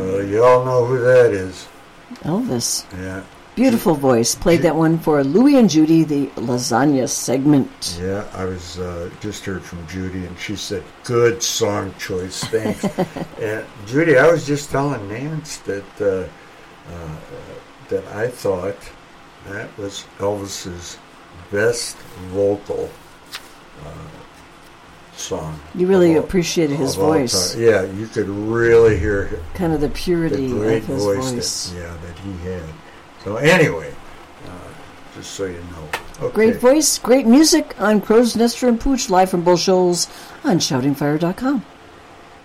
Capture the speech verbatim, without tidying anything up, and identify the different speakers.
Speaker 1: Well, you all know who that is.
Speaker 2: Elvis.
Speaker 1: Yeah.
Speaker 2: Beautiful voice. Played that one for Louie and Judy, the lasagna segment.
Speaker 1: Yeah, I was uh, just heard from Judy, and she said, good song choice, thanks. And Judy, I was just telling Nance that uh, uh, that I thought that was Elvis's best vocal uh, song.
Speaker 2: You really
Speaker 1: all,
Speaker 2: appreciated his voice.
Speaker 1: Time. Yeah, you could really hear
Speaker 2: kind of the purity
Speaker 1: the great
Speaker 2: of his
Speaker 1: voice.
Speaker 2: voice.
Speaker 1: That, yeah, that he had. So anyway, uh, just so you know. Okay.
Speaker 2: Great voice, great music on Crow's Nester and Pooch, live from Bull Shoals on shouting fire dot com.